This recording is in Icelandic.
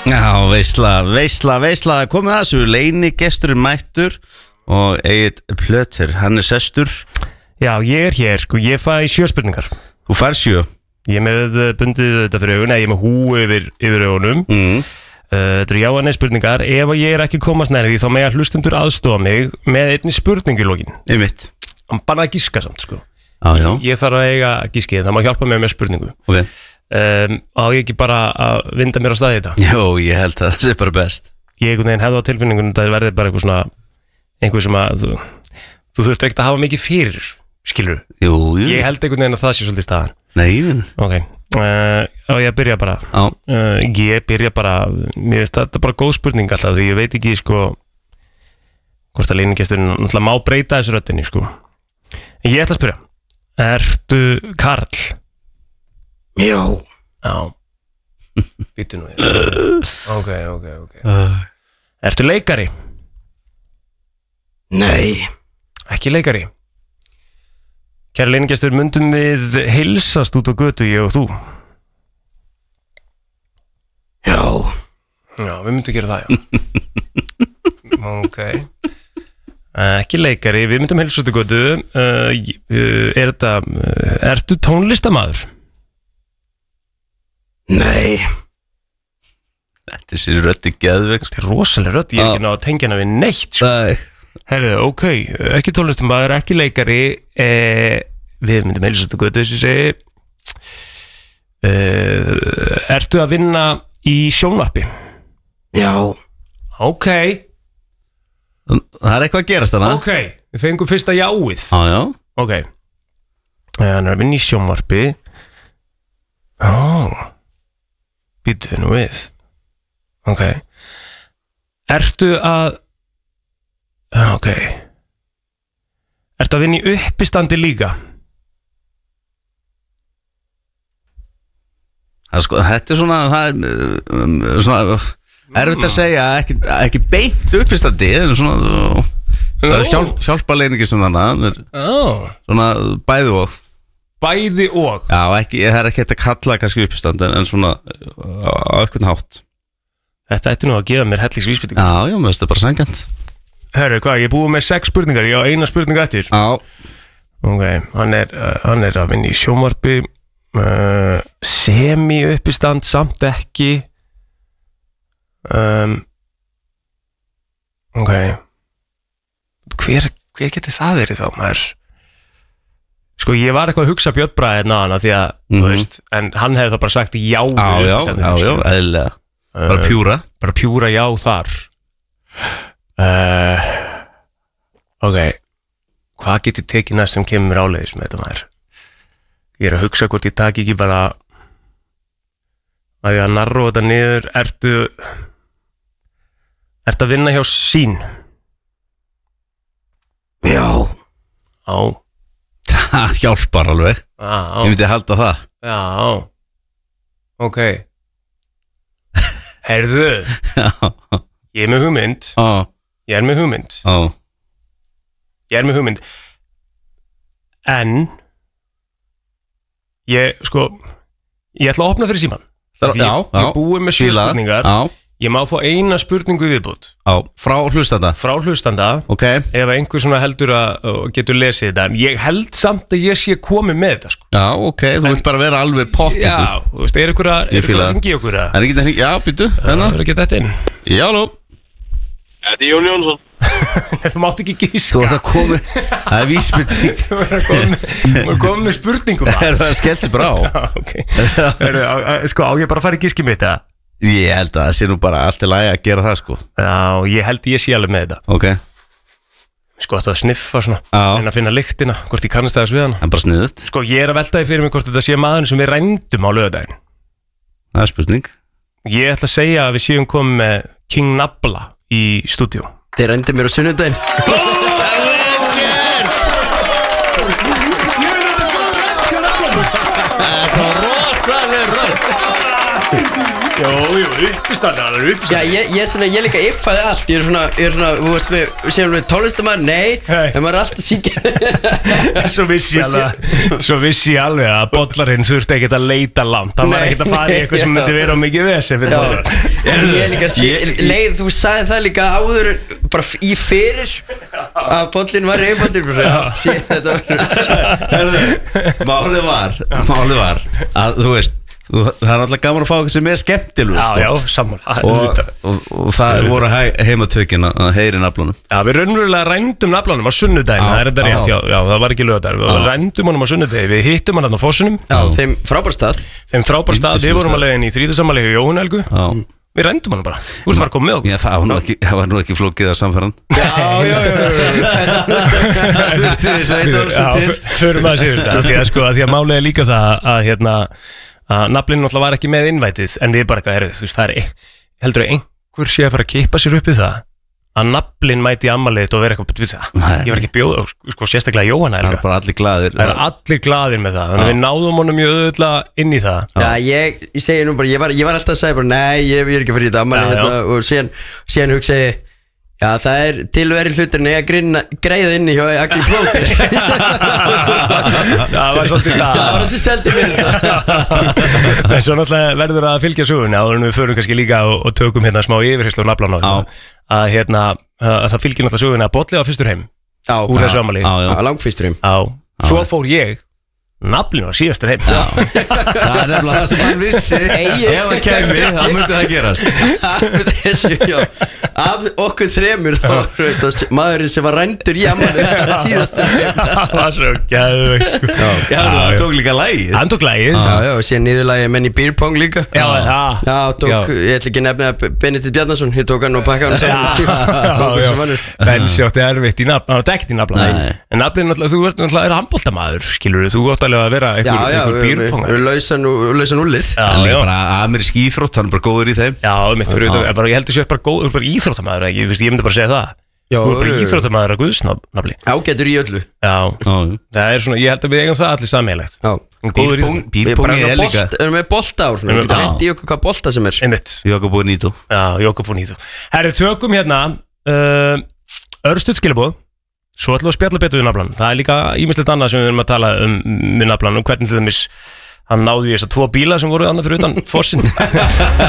Já, veisla komið að þessu, Leini gesturinn mættur og Egill Plöter, hann sestur. Já, ég hér, sko, ég fæ 7 spurningar. Þú fær 7? Ég með bundið þetta fyrir augun, ég með hú yfir augunum. Þetta já að nei spurningar. Ef ég ekki komast nærið því, þá með að hlustendur aðstofa mig með einni spurningu í lokin. Einmitt. Bara að gíska samt, sko. Já. Ég þarf að eiga gískið, það má hjálpa mér með spurningu. Ok. Á ég ekki bara að vinda mér á staði þetta? Jó, ég held að það sé bara best. Ég einhvern veginn hefði á tilfinningunum að það verði bara eitthvað svona, einhver sem að þú þurft ekkert að hafa mikið fyrir, skilur? Jú. Ég held einhvern veginn að það sé svolítið staðan. Nei. Ok, ég byrja bara. Ég byrja bara, mér finnst þetta bara góð spurning alltaf, því ég veit ekki, sko, hvort að leinigesturinn náttúrulega má breyta þessu röddinni, sko. En ég ætla að spyrja, ertu karl? Já. Býtu nú Ok Ertu leikari? Nei. Ekki leikari? Kæra leinigestur, myndum við heilsast út á götu, ég og þú? Já. Já, við myndum gera það, já. Ok Ekki leikari, við myndum heilsast út á götu. Ertu tónlistamaður? Nei. Þetta sé rödd í geðveik. Þetta rosalega rödd, ég ekki náða að tengja hana við neitt, sko. Herðu, ok, ekki tónlistamæður, ekki leikari. Við myndum heilsast á götu, þessi segi. Ertu að vinna í sjónvarpi? Já. Ok. Það eitthvað að gerast hana. Ok, við fengum fyrsta jáið. Já. Ok. Hann að vinna í sjónvarpi. Býtu nú við. Ok. Ertu að Ok. Ertu að vinna í uppistandi líka? Þetta svona erfitt að segja, ekki beint uppistandi, það hjálpa leiningi sem þannig. Svona bæði og. Bæði og? Já, það ekki hægt að kalla kannski uppistand, en svona á eitthvað hátt. Þetta ætti nú að gefa mér hellis vísbendingu. Já, mér finnst það bara sanngjarnt. Herru, hvað, ég búið með 6 spurningar, ég á eina spurningu eftir. Já. Ok, hann er að vinna í sjónvarpi, semi uppistand, samt ekki. Ok. Hver getur það verið þá, maður? Sko, ég var eitthvað að hugsa Björn Braga hérna hana því að, þú veist, en hann hefði þá bara sagt já. Já, eðlilega. Bara pjúra já þar. Ok, hvað getur tekið næst sem kemur áleiðis með þetta maður? Ég er að hugsa hvort ég taki ekki bara að ég að narra þetta niður. Ertu að vinna hjá Sín? Já. Það hjálpar alveg. Ég myndi halda það. Já. Ok. Heyrðu. Ég er með hugmynd. Ég er með hugmynd. En ég ætla að opna fyrir síman. Ég búið með 7 spurningar. Ég má fá eina spurningu viðbútt. Frá hlustanda. Ok. Ef einhver svona heldur að getur lesið þetta. En ég held samt að ég sé komið með þetta, sko. Já, ok, þú vilt bara vera alveg pottitur. Já, þú veist, er ykkur að hringi okkur að? Er ekki að hringi, já, býtu. Er ekki þetta inn? Já, nú. Þetta er Jón Jónsson. Þú mátt ekki gíska. Þú ert að koma, það er vísbending. Þú ert að koma með spurningum. Það er skellti bara á. Já, ok. Sko, á ég bara að fara í gíski mitt, eða? Ég held að það sé nú bara allt í lagi að gera það, sko. Já, ég held ég sé alveg með þetta. Ok. Sko, þetta að sniffa svona, en að finna lyktina, hvort ég kannast þess við hana. En bara sniðut. Sko, ég er að velta því fyrir mig hvort þetta sé maðurinn sem við rændum á laugardaginn. Það er spurning. Ég ætla að segja að við séum komið með King Nabla í stúdíu. Þeir rændi mér á sunnudaginn. Þetta var rosalega rödd. Jú, uppistandar Já, ég líka iffaði allt. Ég er svona, þú veist við, séum við tónlistamæður, nei, en maður er alltaf syngja. Svo vissi ég alveg að bollarinn þurfti ekkert að leita langt. Það var ekkert að fara í eitthvað sem myndi vera á mikið vesen. Ég líka, þú sagði það líka áður, bara í fyrir, að bollin var reyfaldur. Málið var að þú veist það er alltaf gaman að fá eitthvað sem er skemmtilegur Já, saman og það voru heimatökin að heyri naflanum Já, við raunverulega rændum naflanum á sunnudaginn. Það er þetta rétt, já, það var ekki lögadagur. Við rændum honum á sunnudegi, við hittum hann á Fossunum. Já, þeim frábær stað, við vorum að leiðin í 30. afmæli hjá Jóhann Helgu. Við rændum hann bara. Þú veist, var komið með okkur. Já, það var nú ekki flókið að samfæran. Já. Förum að séu þetta. Því að málið er líka það að naflinn náttúrulega var ekki með innvætið, en við bara eitthvað, þú veist, það er heldur einhver sé að fara að kippa sér upp við það að naflinn mæti ammaliðið og vera eitthvað við það. Ég var ekki bjóð, sko, sérstaklega Jóhanna. Það er bara allir glaðir. Það er allir glaðir með það, þannig að við náðum honum mjög auðvitað inn í það. Já, ég segi nú bara, ég var alltaf að segja bara, nei, ég er ekki að fara í þetta ammalið þetta, og síðan hugsaði já, það er tilveri hluturinn að greiða inni hjá Agli Plóter. Það var svolítið stað. Það var þessi seldi mér þetta. En svo náttúrulega verður að fylgja sögunni áður en við förum kannski líka og tökum hérna smá yfirherslu á naflan að það fylgir náttúrulega sögunni að Bolli var fyrstur heim úr þessu ammali. Langfyrstur heim. Svo fór ég, naflinn var síðastur heim. Það er nefnilega það sem hann vissi. Ef hann kæmi, þá myndi það gerast. Af okkur þremur þá maðurinn sem var rændur í ammælið síðastur heim. Það var svo gæðveikt, sko. Já, hann tók líka lagið. Hann tók lagið. Já, og síðan niðurlagið menn í beer pong líka. Já, tók, ég ætla ekki nefna Benedikt Bjarnason, ég tók hann og pakka hann saman. Menn sjátti erfitt í nafn, hann var dekt í nafn. En naflinn náttúrulega, þú ert náttúrulega handboltamaður, skilur þú átt alveg að vera einhver bírpongar. Já, lausa núlið. Hann er bara amerísk íþrótt, hann er bara góður í þeim. Já, ég heldur sér bara góður, bara íþróttamaður, ég myndi bara segja það. Þú er bara íþróttamaður að guðsnafli. Ágætur í öllu. Já, það er svona, ég held að við eigum það allir sameiginlegt. Bírpongi er líka. Við erum með bolta ár, við getum hendi í okkur hvað bolta sem er. Einmitt. Jóka Bonito. Já, Jóka Bonito. Herri, tökum hérna örstuð skilaboð. Svo ætlum við að spjalla betur við naflan. Það er líka ýmislegt annað sem við erum að tala við naflan, hvernig til dæmis hann náði þess að 2 bíla sem voru annað fyrir utan Fossin.